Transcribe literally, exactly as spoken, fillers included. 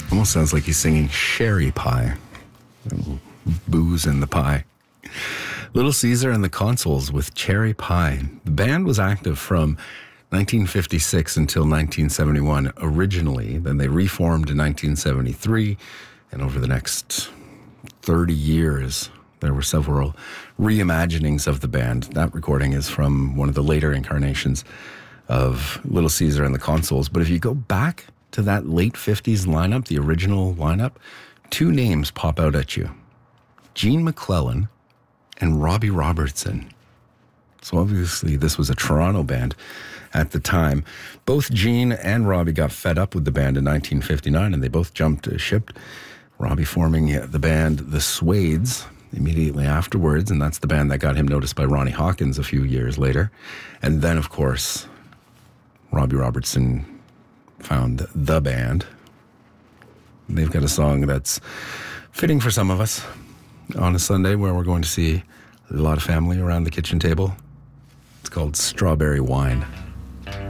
Almost sounds like he's singing Sherry Pie. Booze in the pie. Little Caesar and the Consuls with Cherry Pie. The band was active from nineteen fifty-six until nineteen seventy-one originally. Then they reformed in nineteen seventy-three. And over the next thirty years, there were several reimaginings of the band. That recording is from one of the later incarnations of Little Caesar and the Consuls. But if you go back to that late fifties lineup, the original lineup, two names pop out at you. Gene McClellan and Robbie Robertson. So obviously this was a Toronto band at the time. Both Gene and Robbie got fed up with the band in nineteen fifty-nine, and they both jumped ship. Robbie forming the band The Suedes immediately afterwards, and that's the band that got him noticed by Ronnie Hawkins a few years later. And then, of course, Robbie Robertson found the band. They've got a song that's fitting for some of us on a Sunday where we're going to see a lot of family around the kitchen table. It's called Strawberry Wine.